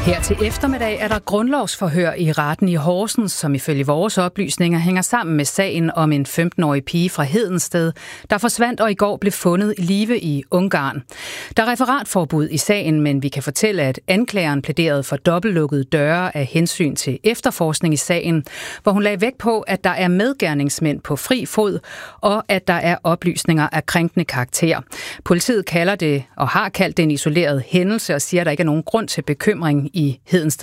Her til eftermiddag er der grundlovsforhør i retten i Horsens, som ifølge vores oplysninger hænger sammen med sagen om en 15-årig pige fra Hedensted, der forsvandt og i går blev fundet i live i Ungarn. Der er referatforbud i sagen, men vi kan fortælle, at anklageren plæderede for dobbeltlukkede døre af hensyn til efterforskning i sagen, hvor hun lagde vægt på, at der er medgerningsmænd på fri fod, og at der er oplysninger af krænkende karakter. Politiet kalder det og har kaldt det en isoleret hændelse og siger, at der ikke er nogen grund til bekymring i Hedensted